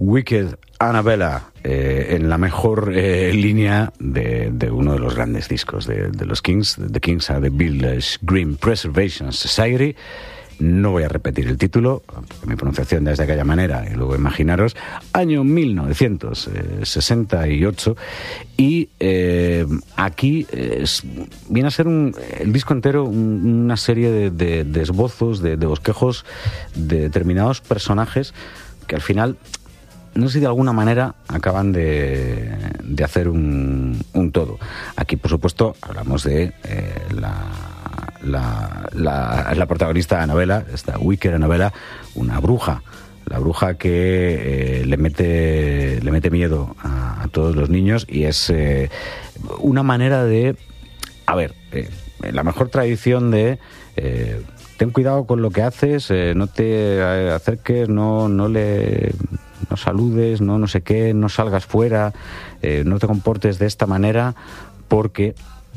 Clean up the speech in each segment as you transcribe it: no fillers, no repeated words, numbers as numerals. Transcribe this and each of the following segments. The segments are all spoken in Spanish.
Wicked Annabella, en la mejor línea de uno de los grandes discos de los Kings. The Kings are the Village Green Preservation Society. No voy a repetir el título, porque mi pronunciación es de aquella manera, y luego imaginaros, año 1968, y aquí viene a ser el disco entero una serie de esbozos, de bosquejos de determinados personajes que al final, no sé si de alguna manera acaban de hacer un todo. Aquí, por supuesto, hablamos de la protagonista de Annabella, esta Wicked Annabella, una bruja. La bruja que le mete miedo a todos los niños, y es una manera de, la mejor tradición de ten cuidado con lo que haces, no te acerques, no saludes, no sé qué, no salgas fuera, no te comportes de esta manera, porque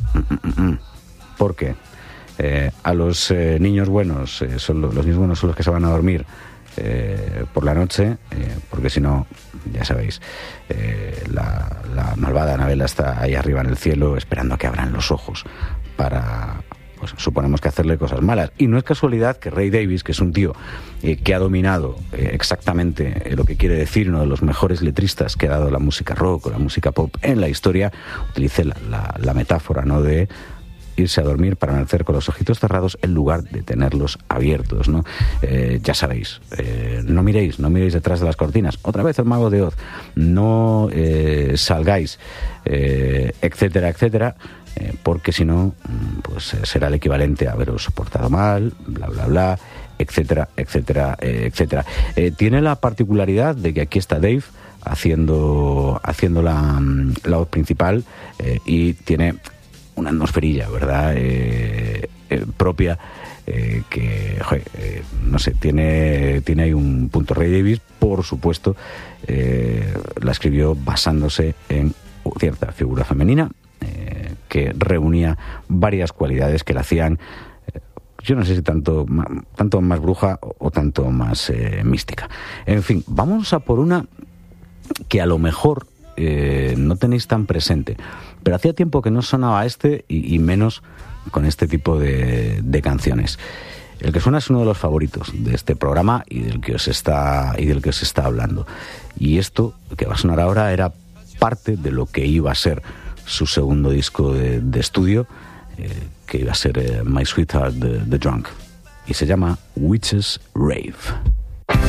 a los niños buenos, los niños buenos son los que se van a dormir por la noche, porque si no, ya sabéis, la malvada Annabella está ahí arriba en el cielo esperando a que abran los ojos para, pues suponemos que hacerle cosas malas. Y no es casualidad que Ray Davies, que es un tío que ha dominado exactamente lo que quiere decir, uno de los mejores letristas que ha dado la música rock o la música pop en la historia, utilice la metáfora, ¿no?, de irse a dormir para nacer con los ojitos cerrados en lugar de tenerlos abiertos, ¿no? Ya sabéis, no miréis detrás de las cortinas. Otra vez el mago de Oz. No salgáis, etcétera, etcétera, porque si no, pues será el equivalente a haberos portado mal, bla, bla, bla, etcétera, etcétera, etcétera. Tiene la particularidad de que aquí está Dave haciendo la voz principal, y tiene una atmosferilla, ¿verdad?, propia, que, no sé, tiene ahí un punto. Ray Davies, por supuesto, la escribió basándose en cierta figura femenina que reunía varias cualidades que la hacían, yo no sé si tanto más bruja o tanto más mística. En fin, vamos a por una que a lo mejor no tenéis tan presente, pero hacía tiempo que no sonaba y menos con este tipo de canciones. El que suena es uno de los favoritos de este programa y del que os está hablando. Y esto que va a sonar ahora era parte de lo que iba a ser su segundo disco de estudio, que iba a ser My Sweetheart the Drunk, y se llama Witch's Rave.